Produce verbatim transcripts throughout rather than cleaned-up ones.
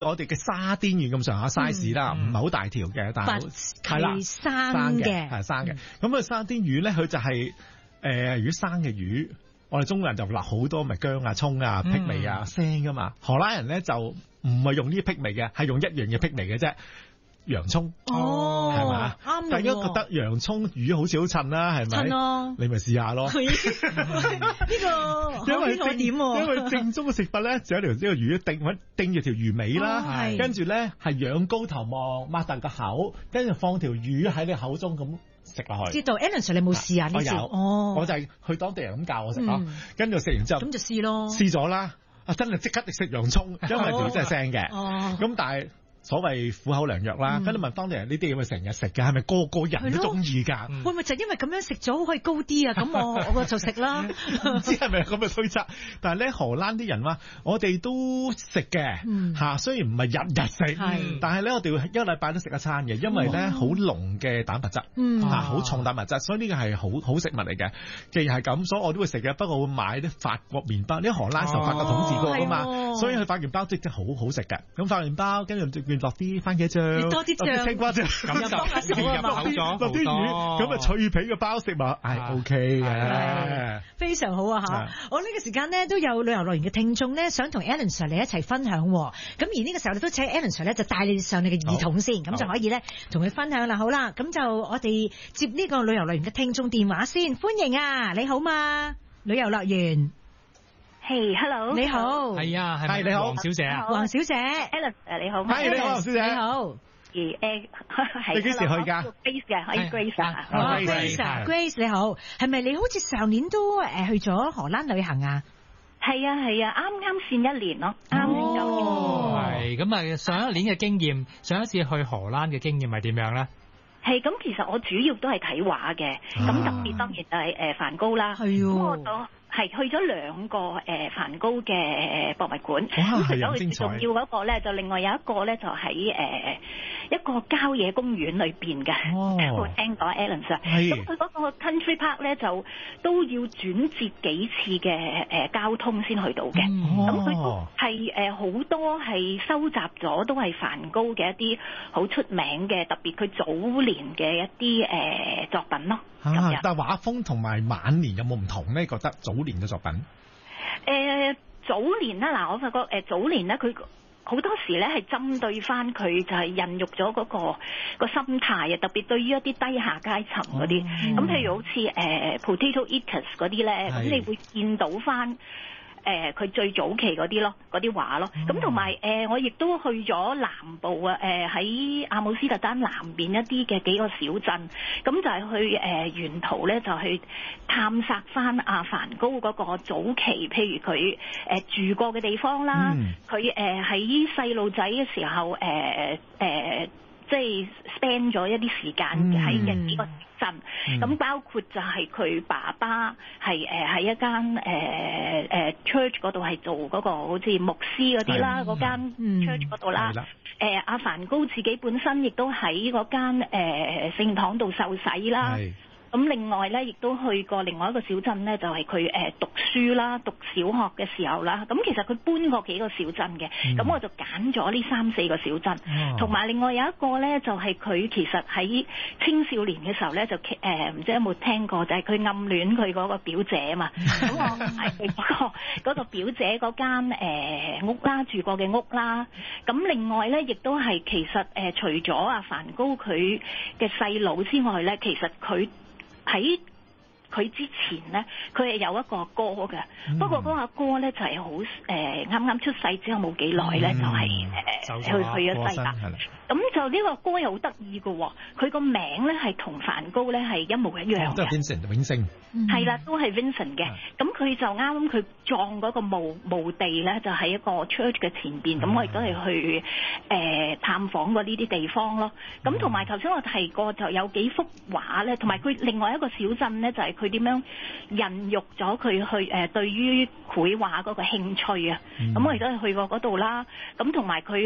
我哋嘅沙甸魚咁上下 size 啦，唔係好大條嘅，但係係啦生嘅， 係生嘅。咁啊沙甸魚咧，佢就係誒如果生嘅魚，我哋中國人就落好多咪薑啊、葱啊、辟味啊、腥噶嘛。荷蘭人咧就唔係用呢啲辟味嘅，係用一樣嘢辟味嘅啫。洋葱哦， 係嘛？ 啱。 大家覺得洋葱魚好似好襯啦，係咪？ 襯咯， 你咪試下咯。 呢個因為正點，因為正宗嘅食法咧，就有條呢個魚定定住條魚尾啦，跟住咧係仰高頭望，擘大個口，跟住放條魚喺你口中咁食落去。 知道 Alan Sir 你冇試啊？呢招哦， 我就係去當地人咁教我食咯，跟住食完之後咁就試咯， 試咗啦，啊真係即刻食洋葱，因為條真係腥嘅，咁但係。所謂苦口良藥啦，跟住問當地人呢啲嘢咪成日食嘅，係咪個個人都中意㗎？ 會唔會就因為咁樣食咗可以高啲啊？咁我我就食啦， 唔知係咪咁嘅推測？但係咧荷蘭啲人話，我哋都食嘅嚇，雖然唔係日日食，但係咧我哋一個禮拜都食一餐嘅，因為咧好濃嘅蛋白質，嚇好重蛋白質，所以呢個係好好食物嚟嘅。既然係咁，所以我都會食嘅。不過我會買啲法國麵包，啲荷蘭受法國統治過㗎嘛，所以佢發麵包即係好好食嘅。咁發麵包跟住落啲番茄醬， 多啲醬， 青瓜醬， 咁就入口咗， 落啲魚，咁啊脆皮嘅包食物，係 OK 嘅， 非常好啊嚇！我呢個時間咧都有旅遊樂園嘅聽眾咧，想同 Alan Sir 嚟一齊分享。咁而呢個時候你都請 Alan Sir 咧就帶你上你嘅耳筒先，咁就可以咧同佢分享啦。好啦，咁就我哋接呢個旅遊樂園嘅聽眾電話先，歡迎啊！你好嘛，旅遊樂園。 嘿、hey，hello， 你好， 係啊，係咪你好，黃小姐啊， 黃小姐 ，Alan，誒你好， 係你好，黃小姐， 你好， 誒誒係， 你幾時去㗎 ？Grace 嘅，可以 Grace 啊 ，Grace，Grace 你好，係咪你好似上年都誒去咗荷蘭旅行啊？ 係啊係啊，啱啱先一年咯，啱先九月。 係咁啊，上一年嘅經驗，上一次去荷蘭嘅經驗係點樣咧？ 係咁，其實我主要都係睇畫嘅，咁、啊、特別當然就係誒梵高啦。 係咁我就係去咗兩個誒梵高嘅博物館。 咁除咗佢最重要嗰個咧，就另外有一個咧，就喺誒一個郊野公園裏邊嘅。哦，我聽講 Alan Sir。咁佢嗰個 Country Park 咧，就都要轉接幾次嘅誒交通先去到嘅。咁佢係誒好多係收集咗，都係梵高嘅一啲好出名嘅，特別佢早年嘅一啲誒作品咯。 啊！但係畫風同埋晚年有冇唔同咧？覺得早年嘅作品？誒、 呃，早年啦，嗱，我發覺誒、呃、早年咧，佢好多時咧係針對翻佢就係孕育咗嗰個個心態啊，特別對於一啲低下階層嗰啲，咁、哦、譬如好似誒、呃、Potato Eaters 嗰啲咧，咁你會見到翻。誒佢、呃、最早期嗰啲咯，嗰啲畫咯，咁同埋誒我亦都去咗南部啊，誒、呃、喺阿姆斯特丹南邊一啲嘅幾個小鎮，咁就係去誒、呃、沿途咧就去探索翻阿梵高嗰個早期，譬如佢誒、呃、住過嘅地方啦，佢誒喺細路仔嘅時候誒誒。呃呃即係 spend 咗一啲時間喺嘅幾個鎮，咁、嗯、包括就係佢爸爸係誒喺一間誒誒、呃、church 嗰度係做嗰個好似牧師嗰啲啦，嗰間 church 嗰度啦。誒阿梵高自己本身亦都喺嗰間誒聖堂度受洗啦。咁另外咧，亦都去過另外一個小鎮咧，就係佢誒讀書啦，讀小學嘅時候啦。咁其實佢搬過幾個小鎮嘅，咁、嗯、我就揀咗呢三四個小鎮，同埋、哦、另外有一個咧，就係、是、佢其實喺青少年嘅時候咧，就誒唔、呃、知有冇聽過，就係、是、佢暗戀佢嗰個表姐啊嘛。咁我係佢嗰個嗰個表姐嗰間誒屋啦，住過嘅屋啦。咁另外咧，亦都係其實誒、呃、除咗阿梵高佢嘅細佬之外咧，其實佢喺佢之前咧，佢係有一個哥嘅，嗯、不過嗰個哥咧就係好誒啱啱出世之後冇幾耐咧，就係誒去去咗西達。咁就呢個歌又好得意嘅喎，佢個名咧係同梵高咧係一模一樣嘅。 都係 Vincent 永星。 係啦，都係 Vincent 嘅。咁佢就啱啱佢葬嗰個墓墓地咧，就喺一個 church 嘅前邊。咁、嗯、我亦都係去誒、呃、探訪過呢啲地方咯。咁同埋頭先我提過就有幾幅畫咧，同埋佢另外一個小鎮咧，就係佢點樣孕育咗佢去誒、呃、對於繪畫嗰個興趣啊。咁、嗯、我亦都係去過嗰度啦。咁同埋佢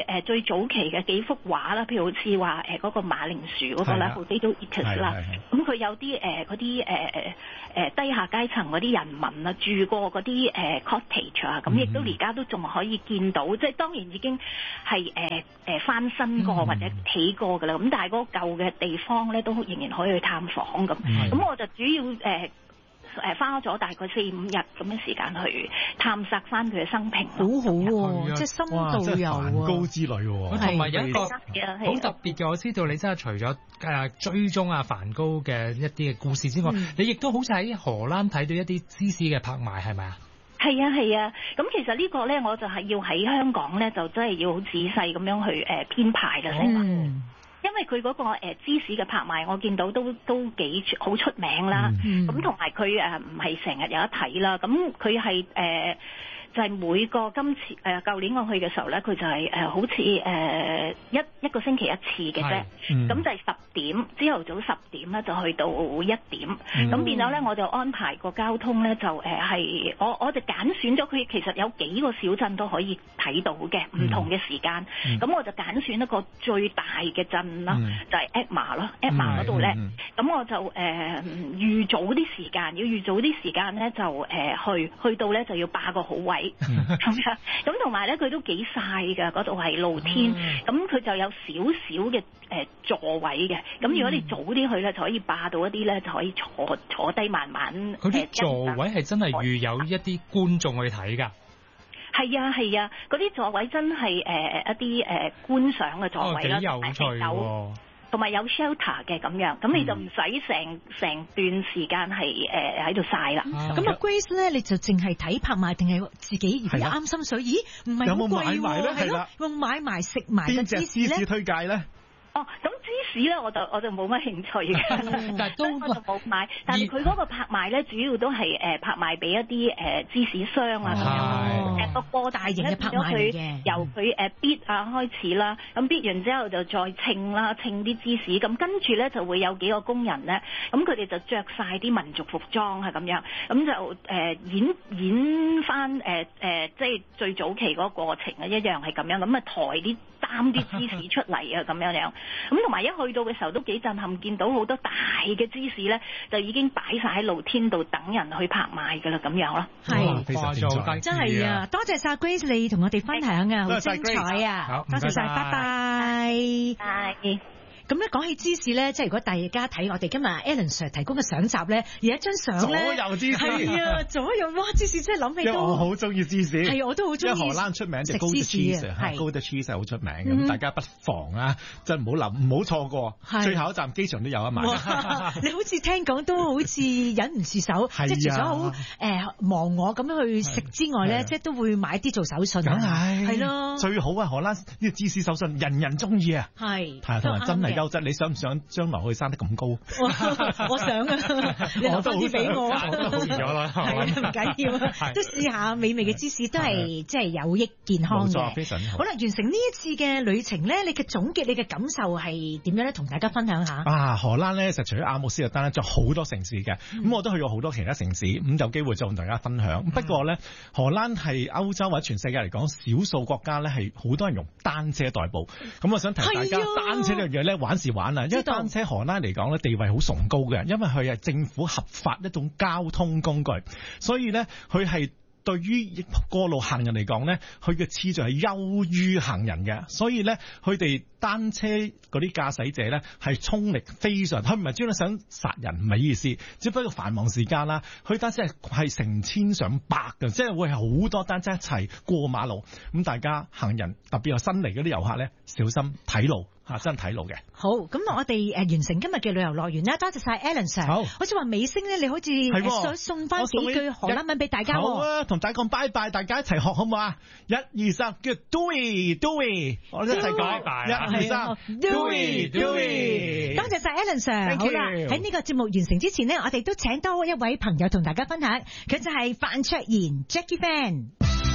誒最早期嘅幾幅畫啦，譬如好似話誒嗰個馬鈴薯嗰個啦 Potato Eaters 啦，咁佢有啲誒嗰啲誒誒低下階層嗰啲人民啊，住過嗰啲誒 cottage 啊，咁亦都而家都仲可以見到，即係當然已經係誒誒翻新過或者起過㗎啦，咁但係嗰個舊嘅地方咧都仍然可以去探訪咁，咁我就主要誒。誒花咗大概四五日咁嘅時間去探索翻佢嘅生平， 好好喎，即係深度遊啊， 梵高之旅喎， 同埋有一個好特別嘅，我知道你真係除咗誒追蹤啊梵高嘅一啲嘅故事之外，嗯、你亦都好似喺荷蘭睇到一啲芝士嘅拍賣，係咪啊？ 係啊係啊，咁其實呢個咧，我就係要喺香港咧，就真係要好仔細咁樣去誒編排嘅先。嗯因為佢嗰個誒芝士嘅拍賣，我見到都都幾好出名啦。咁同埋佢誒唔係成日有得睇啦。咁佢係誒就係、是、每個今次誒舊年我去嘅時候咧，佢就係、是、誒、呃、好似誒、呃、一一個星期一次嘅啫。咁、嗯、就係十點朝頭早十點咧，就去到一點。咁、嗯、變咗咧，我就安排個交通咧，就誒係、呃、我我就揀選咗佢，其實有幾個小鎮都可以睇到嘅，唔、嗯、同嘅時間。咁、嗯、我就揀選一個最大嘅鎮啦、嗯，就係 Etna 咯 Etna 嗰度咧。咁、嗯、我就誒、呃、預早啲時間，要預早啲時間咧，就誒、呃、去去到咧就要霸個好位。咁樣，咁同埋咧，佢都幾曬㗎，嗰度係露天，咁、嗯、佢就有少少嘅誒座位嘅，咁如果你早啲去咧，就可以霸到一啲咧，就可以坐坐低慢慢。 嗰啲座位係真係預有一啲觀眾去睇㗎。 係啊係啊，嗰啲座位真係誒、呃、一啲誒、呃、觀賞嘅座位啦， 幾、哦、有趣喎。 同埋有 shelter 嘅咁樣，咁你就唔使成成段時間係誒喺度曬啦。 咁啊 Grace 咧，你就淨係睇拍賣定係自己而家啱心水？咦，唔係好貴喎，有冇買埋咧？係咯，用買埋食埋嘅芝士咧。邊隻芝士推介咧？ 哦，咁芝士咧，我就我就冇乜興趣嘅，但係都我就冇買。但係佢嗰個拍賣咧，主要都係誒拍賣俾一啲誒芝士商啊咁樣，誒個波大型嘅拍賣嚟嘅。由佢誒 bid 啊開始啦，咁 bid 完之後就再稱啦，稱啲芝士。咁跟住咧就會有幾個工人咧，咁佢哋就着晒啲民族服裝係咁樣，咁就誒演演翻誒誒即係最早期嗰個過程啊，一樣係咁樣，咁啊抬啲擔啲芝士出嚟啊咁樣樣。咁同埋一去到嘅時候都幾震撼，見到好多大嘅芝士咧，就已經擺晒喺露天度等人去拍賣㗎啦，咁樣咯。係， 非常精彩， 真係啊！多謝晒 Grace 你同我哋分享啊，好精彩啊！多謝晒，拜拜。拜。咁咧講起芝士咧，即係如果大家睇我哋今日 Alan Sir 提供嘅相集咧，有一張相咧， 左右芝士係啊，左右哇芝士真係諗起都， 我好中意芝士，係我都好中意。 因為荷蘭出名就 Gouda cheese 係 Gouda cheese 係好出名嘅，咁、嗯、大家不妨啊，真係唔好諗，唔好錯過，最後一站機場都有得買。 你好似聽講都好似忍唔住手，即係除咗好誒忘我咁樣去食之外咧，即係都會買啲做手信。梗係係咯，最好啊！荷蘭呢個芝士手信人人中意啊，係係同埋真係優質。你想唔想將來可以生得咁高？我想啊，你留翻啲俾我啊！我都好咗啦，係啊，唔緊要啊，都試下美味嘅芝士，都係即係有益健康嘅。冇錯，非常好。好啦，完成呢一次嘅旅程咧，你嘅總結，你嘅感受係點樣咧？同大家分享下。啊，荷蘭咧就除咗阿姆斯特丹咧，仲有好多城市嘅。咁、嗯、我都去過好多其他城市，咁有機會再同大家分享。嗯、不過咧，荷蘭係歐洲或者全世界嚟講，少數國家咧係好多人用單車代步。咁我想提大家，單車呢樣嘢咧玩時玩啊，因為單車荷蘭嚟講咧地位好崇高嘅，因為佢係政府合法一種交通工具，所以咧佢係對於過路行人嚟講咧，佢嘅次序係優於行人嘅，所以咧佢哋單車嗰啲駕駛者咧係衝力非常，佢唔係專登想殺人，唔係意思，只不過繁忙時間啦，佢單車係係成千上百嘅，即係會係好多單車一齊過馬路，咁大家行人特別有新嚟嗰啲遊客咧，小心睇路。嚇、啊，真係睇路嘅。好，咁我哋誒完成今日嘅旅遊樂園啦，多謝晒 Alan Sir。好，好似話尾聲咧，你好似想送翻幾句荷蘭文俾大家。好啊，同大家講拜拜，大家一齊學好唔好啊？一二三，叫 Doei Doei， 我哋一齊講。一二三 ，Doei Doei。多謝晒 Alan Sir。好啦，喺呢個節目完成之前呢，我哋都請多一位朋友同大家分享，佢就係范卓賢 Jackie Fan。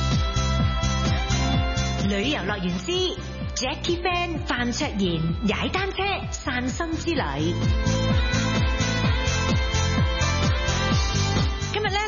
旅遊樂園之 Jackie Fan 范卓賢踩單車散心之旅。今日咧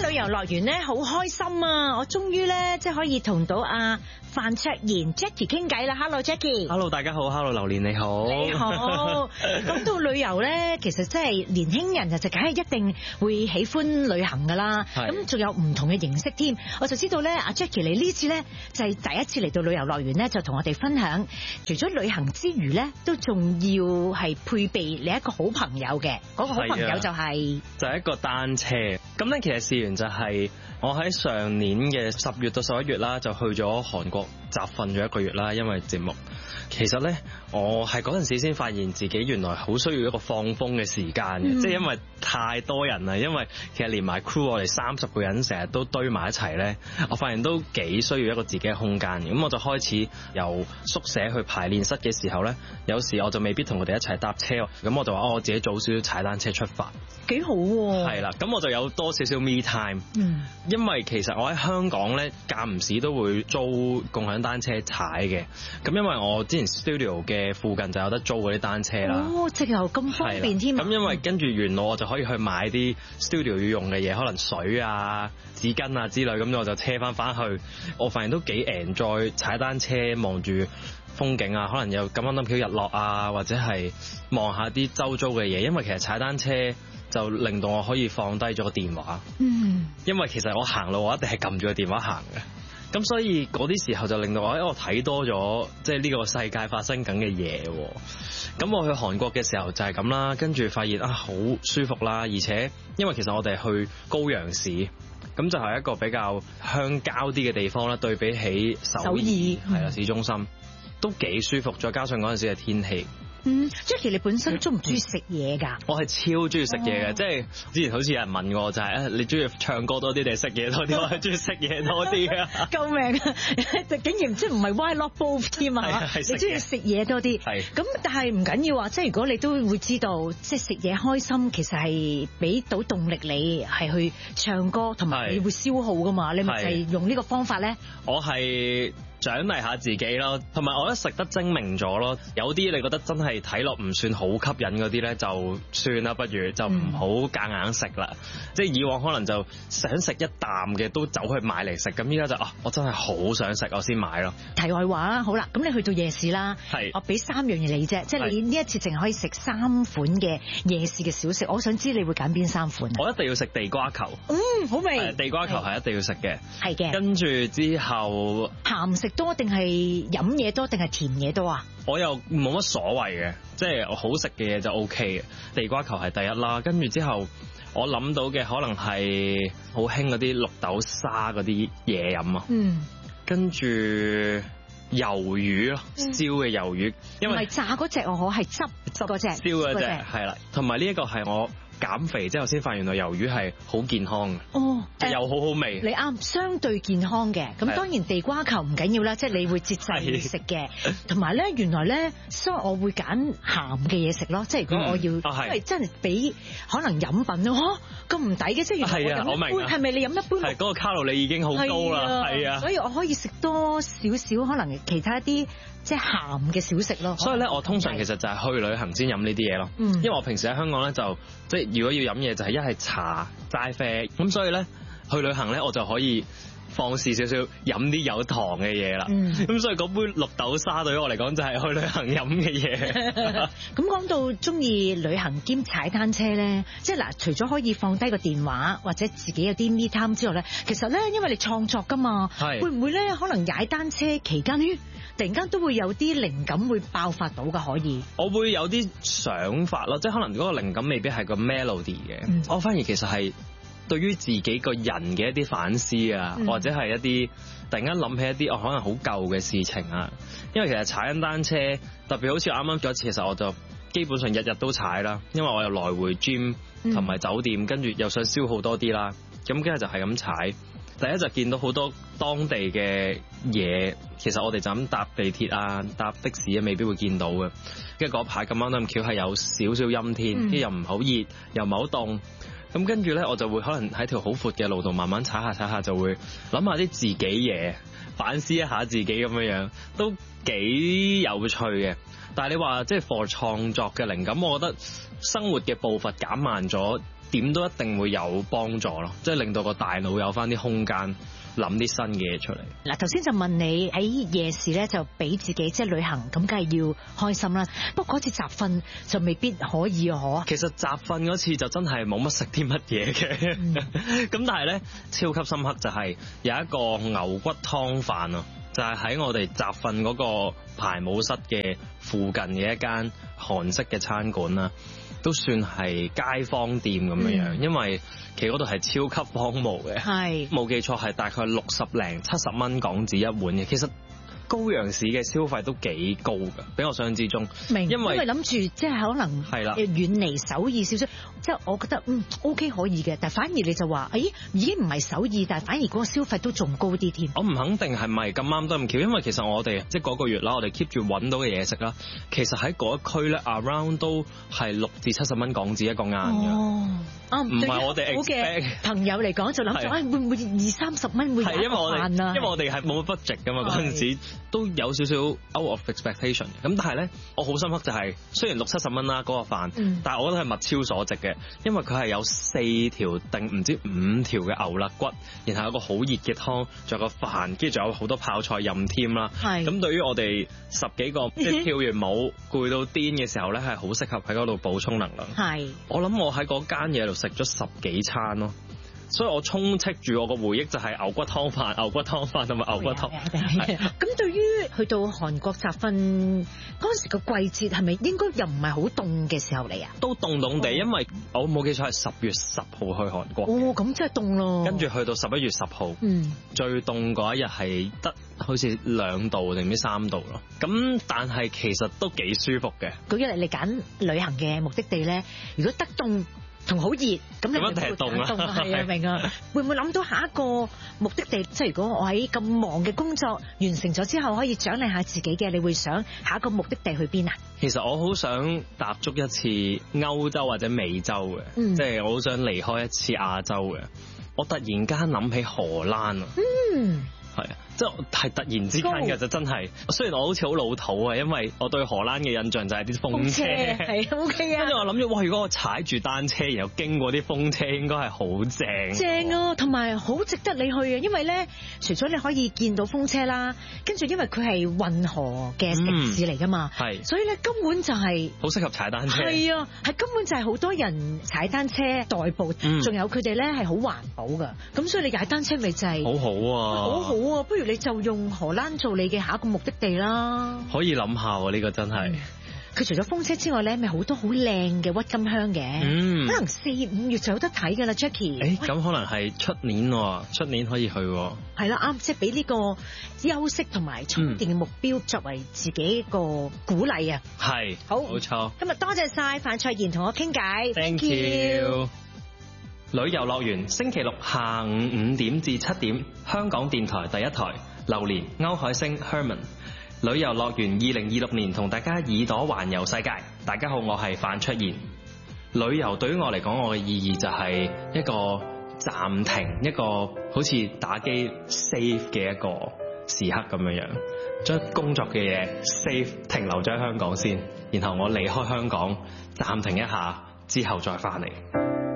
旅遊樂園咧好開心啊！我終於咧即係可以同到阿范卓妍 Jackie 傾偈啦。Hello Jackie。Hello 大家好 ，Hello 榴蓮你好。 你好。講到旅遊咧，其實真係年輕人就梗係一定會喜歡旅行噶啦。咁仲有唔同嘅形式添。我就知道咧，阿 Jackie 你呢次咧就係第一次嚟到旅遊樂園咧，就同我哋分享，除咗旅行之餘咧，都仲要係配備你一個好朋友嘅。嗰、那個好朋友就係、是、 就係、是、一個單車。咁咧，其實事緣就係我喺上年嘅十月到十一月啦，就去咗韓國集訓咗一個月啦，因為節目。其實咧，我係嗰陣時先發現自己原來好需要一個放風嘅時間嘅，即、嗯、係因為太多人啦，因為其實連埋 crew 我哋三十個人成日都堆埋一齊咧，我發現都幾需要一個自己嘅空間嘅。咁我就開始由宿舍去排練室嘅時候咧，有時我就未必同佢哋一齊搭車，咁我就話哦，我自己早少少踩單車出發， 幾好喎。 係啦，咁我就有多少少 me time。嗯，因為其實我喺香港咧間唔時都會租共享單車踩嘅，咁因為我之前 studio 嘅附近就有得租嗰啲單車啦。 哦，直頭咁方便添。 咁因為跟住沿路我就可以去買啲 studio 要用嘅嘢，可能水啊、紙巾啊之類，咁我就車翻翻去。我發現都幾 enjoy 踩單車，望住風景啊，可能有咁啱得巧日落啊，或者係望下啲周遭嘅嘢。因為其實踩單車就令到我可以放低咗個電話。嗯。因為其實我行路我一定係撳住個電話行嘅。咁所以嗰啲時候就令到我，因為我睇多咗，即係呢個世界發生緊嘅嘢。咁我去韓國嘅時候就係咁啦，跟住發現啊好舒服啦，而且因為其實我哋去高陽市，咁就係一個比較鄉郊啲嘅地方啦，對比起首爾係啦市中心都幾舒服，再加上嗰陣時嘅天氣。 嗯 Jackie 你本身中唔中意食嘢㗎？ 我係超中意食嘢嘅，即係之前好似有人問我就係、是、誒你中意唱歌多啲定係食嘢多啲？我係中意食嘢多啲啊！救命啊！竟然即係唔係 why not both 添啊？你中意食嘢多啲？係咁，但係唔緊要啊！即係如果你都會知道，即係食嘢開心，其實係俾到動力你係去唱歌，同埋你會消耗㗎嘛？你咪就係用呢個方法咧？我係獎勵下自己咯，同埋我覺得食得精明咗咯。有啲你覺得真係睇落唔算好吸引嗰啲咧，就算啦，不如就唔好夾硬食啦。即係以往可能就想食一啖嘅都走去買嚟食，咁依家就啊，我真係好想食，我先買咯。題外話啦，好啦，咁你去到夜市啦，係我俾三樣嘢你啫，即係你呢一次淨係可以食三款嘅夜市嘅小食，我想知你會揀邊三款啊？我一定要食地瓜球。嗯，好味。地瓜球係一定要食嘅。係嘅。跟住之後鹹食多定係飲嘢多定係甜嘢多啊？我又冇乜所謂嘅，即係好食嘅嘢就 O K 嘅。地瓜球係第一啦，跟住之後我諗到嘅可能係好興嗰啲綠豆沙嗰啲嘢飲啊。嗯，跟住魷魚咯，燒嘅魷魚，因為唔係炸嗰隻，我係汁汁嗰隻，燒嗰隻係啦，同埋呢一個係我減肥之後先發現，原來魷魚係好健康嘅。哦，又好好味。你啱，相對健康嘅。咁當然地瓜球唔緊要啦，即係你會節制食嘅。同埋咧，原來咧，所以我會揀鹹嘅嘢食咯。即係如果我要，嗯哦、因為真係比可能飲品咯，咁唔抵嘅。即係原來我飲一杯，係咪你飲一杯？係嗰、嗰個卡路里已經好高啦，係啊。所以我可以食多少少可能其他啲即係鹹嘅小食咯。所以咧，我通常其實就係去旅行先飲呢啲嘢咯。嗯，因為我平時喺香港咧就即係。如果要飲嘢就係一係茶齋啡，咁所以咧去旅行咧我就可以放肆少少飲啲有糖嘅嘢啦。咁、嗯、所以嗰杯綠豆沙對於我嚟講就係去旅行飲嘅嘢。咁講到中意旅行兼踩單車咧，即係嗱，除咗可以放低個電話或者自己有啲 me time 之外咧，其實咧因為你創作噶嘛，會唔會咧可能踩單車期間呢突然間都會有啲靈感會爆發到㗎？可以，我會有啲想法咯，即係可能嗰個靈感未必係個 melody 嘅、嗯，我反而其實係對於自己個人嘅一啲反思啊、嗯，或者係一啲突然間諗起一啲我可能好舊嘅事情啊。因為其實踩緊單車，特別好似我啱啱嗰一次，其實我就基本上日日都踩啦，因為我又來回 gym 同埋酒店，跟、嗯、住又想消耗多啲啦，咁跟住就係咁踩。第一就見到好多當地嘅嘢，其實我哋就咁搭地鐵啊、搭的士啊，未必會見到嘅。跟住嗰排咁啱咁巧係有少少陰天，跟、嗯、住又唔好熱，又唔係好凍。咁跟住咧，我就會可能喺條好闊嘅路度慢慢踩下踩下，就會諗下啲自己嘢，反思一下自己咁樣樣，都幾有趣嘅。但係你話即係 for 創作嘅靈感，我覺得生活嘅步伐減慢咗。 點都一定會有幫助咯，即係令到個大腦有翻啲空間諗啲新嘅嘢出嚟。 嗱，頭先就問你喺夜市咧，就俾自己即係旅行，咁梗係要開心啦。不過嗰次集訓就未必可以啊，嗬。 其實集訓嗰次就真係冇乜食啲乜嘢嘅，咁、嗯、但係咧超級深刻就係有一個牛骨湯飯啊，就係、是、喺我哋集訓嗰個排舞室嘅附近嘅一間韓式嘅餐館啦。都算係街坊店咁樣樣，嗯、因為其實嗰度係超級荒蕪嘅，係冇記錯係大概六十零七十蚊港紙一碗嘅，其實。高陽市嘅消費都幾高㗎，比我想象之中。 明，因為諗住即係可能係啦，遠離首爾少少，即係我覺得嗯 OK 可以嘅，但係反而你就話，誒已經唔係首爾，但係反而嗰個消費都仲高啲添。 我唔肯定係咪咁啱得咁巧，因為其實我哋即係嗰個月啦，我哋 keep 住揾到嘅嘢食啦，其實喺嗰一區咧 around 都係六至七十蚊港紙一個晏嘅。哦，啊唔係我哋 expect 朋友嚟講就諗住，誒會唔會二三十蚊會有一個飯啊？ 因為我哋係冇乜 budget 㗎嘛，嗰陣時。都有少少 out of expectation 嘅，咁但係咧，我好深刻就係、是、雖然六七十蚊啦嗰個飯，嗯、但係我覺得係物超所值嘅，因為佢係有四條定唔知五條嘅牛肋骨，然後有個好熱嘅湯，仲有個飯，跟住仲有好多泡菜任添啦。係咁，對於我哋十幾個即係跳完舞攰到癲嘅時候咧，係好適合喺嗰度補充能量。係我諗我喺嗰間嘢度食咗十幾餐咯。所以我充斥住我個回憶就係牛骨湯飯、牛骨湯飯同埋牛骨湯。 咁對於去到韓國集訓嗰陣時個季節係咪應該又唔係好凍嘅時候嚟啊？ 都凍凍地，哦、因為我冇記錯係十月十號去韓國。 哦，咁真係凍咯。跟住去到十一月十號，嗯，最凍嗰一日係得好似兩度定唔知三度咯。咁但係其實都幾舒服嘅。 舉一嚟你揀旅行嘅目的地咧，如果得凍同好熱，咁你一定係凍啊！係啊，明啊！會唔會諗到下一個目的地？即係如果我喺咁忙嘅工作完成咗之後，可以獎勵下自己嘅，你會想下一個目的地去邊啊？ 其實我好想踏足一次歐洲或者美洲嘅，嗯、即係我好想離開一次亞洲嘅。我突然間諗起荷蘭啊！嗯。係啊，即係突然之間嘅就真係，雖然我好似好老土啊，因為我對荷蘭嘅印象就係啲風車， 係 OK 啊。跟住我諗住，哇！如果我踩住單車，然後經過啲風車，應該係好正。 正啊，同埋好值得你去啊，因為咧，除咗你可以見到風車啦，跟住因為佢係運河嘅城市嚟噶嘛，係、嗯，所以咧根本就係好適合踩單車。 係啊，係根本就係好多人踩單車代步，仲、嗯、有佢哋咧係好環保噶，咁所以你踩單車咪就係、是、 好好啊， 好好。不如你就用荷蘭做你嘅下一個目的地啦。 可以諗下喎，呢個真係。 佢除咗風車之外咧，咪好多好靚嘅鬱金香嘅。嗯。可能四五月就有得睇㗎啦 Jackie。誒， 咁可能係出年喎，出年可以去喎。 係啦，啱，即係俾呢個休息同埋充電嘅目標作為自己一個鼓勵啊。 係。好。冇錯。 今日多謝晒范卓妍同我傾偈。 Thank you。旅遊樂園星期六下午五點至七點，香港電台第一台，榴蓮歐海星 Herman。旅遊樂園二零二六年同大家耳朵環遊世界。大家好，我係范卓妍。旅遊對於我嚟講，我嘅意義就係一個暫停，一個好似打機 save 嘅一個時刻咁樣樣，將工作嘅嘢 save 停留咗喺香港先，然後我離開香港暫停一下之後再翻嚟。